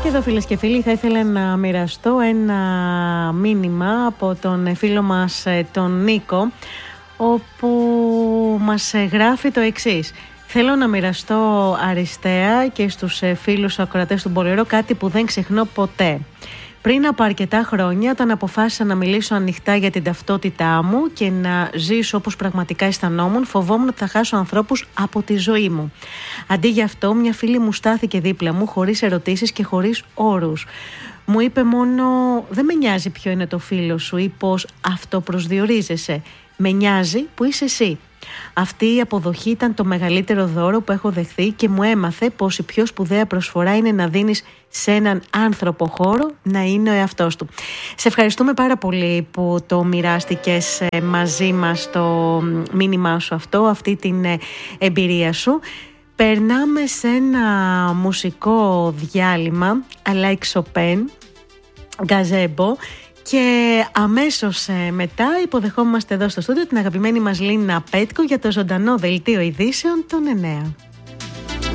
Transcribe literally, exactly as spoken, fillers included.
Και εδώ, φίλες και φίλοι, θα ήθελα να μοιραστώ ένα μήνυμα από τον φίλο μας τον Νίκο, όπου μας γράφει το εξής: θέλω να μοιραστώ αριστεία και στους φίλους ακροατές του Μπολερό κάτι που δεν ξεχνώ ποτέ. Πριν από αρκετά χρόνια, όταν αποφάσισα να μιλήσω ανοιχτά για την ταυτότητά μου και να ζήσω όπως πραγματικά αισθανόμουν, φοβόμουν ότι θα χάσω ανθρώπους από τη ζωή μου. Αντί γι' αυτό, μια φίλη μου στάθηκε δίπλα μου, χωρίς ερωτήσεις και χωρίς όρους. Μου είπε μόνο: δεν με νοιάζει ποιο είναι το φίλο σου ή πώς αυτό προσδιορίζεσαι. Με νοιάζει που είσαι εσύ. Αυτή η αποδοχή ήταν το μεγαλύτερο δώρο που έχω δεχθεί και μου έμαθε πως η πιο σπουδαία προσφορά είναι να δίνεις σε έναν άνθρωπο χώρο να είναι ο εαυτός του. Σε ευχαριστούμε πάρα πολύ που το μοιράστηκες μαζί μας το μήνυμά σου αυτό, αυτή την εμπειρία σου. Περνάμε σε ένα μουσικό διάλειμμα, like Chopin, Gazebo. Και αμέσως μετά υποδεχόμαστε εδώ στο στούντιο την αγαπημένη μας Λίνα Πέτκο για το ζωντανό δελτίο ειδήσεων των εννέα.